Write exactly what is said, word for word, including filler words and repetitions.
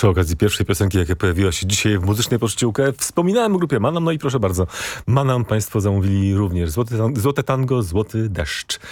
Przy okazji pierwszej piosenki, jaka pojawiła się dzisiaj w Muzycznej Poczciółkę, wspominałem o grupie Manam, no i proszę bardzo, Manam państwo zamówili również Złote, Złote Tango, Złoty Deszcz.